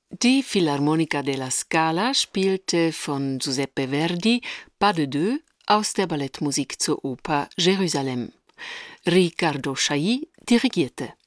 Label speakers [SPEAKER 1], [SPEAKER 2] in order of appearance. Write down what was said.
[SPEAKER 1] Die Philharmonica della Scala spielte von Giuseppe Verdi Pas de deux aus der Ballettmusik zur Oper Jerusalem. Riccardo Chailly dirigierte.